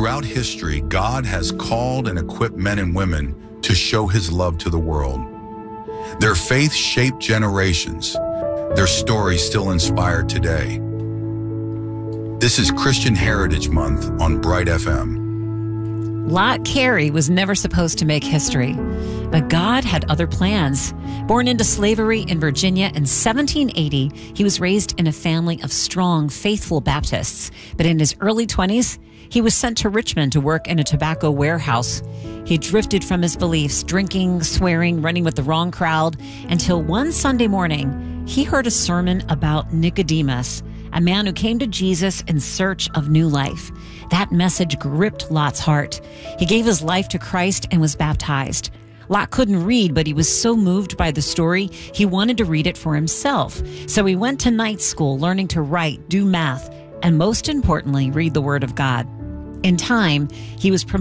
Throughout history, God has called and equipped men and women to show his love to the world. Their faith shaped generations. Their stories still inspire today. This is Christian Heritage Month on Bright FM. Lot Carey was never supposed to make history, but God had other plans. Born into slavery in Virginia in 1780, he was raised in a family of strong, faithful Baptists. But in his early 20s, he was sent to Richmond to work in a tobacco warehouse. He drifted from his beliefs, drinking, swearing, running with the wrong crowd, until one Sunday morning, he heard a sermon about Nicodemus, a man who came to Jesus in search of new life. That message gripped Lot's heart. He gave his life to Christ and was baptized. Lot couldn't read, but he was so moved by the story, he wanted to read it for himself. So he went to night school, learning to write, do math, and most importantly, read the Word of God. In time, he was promoted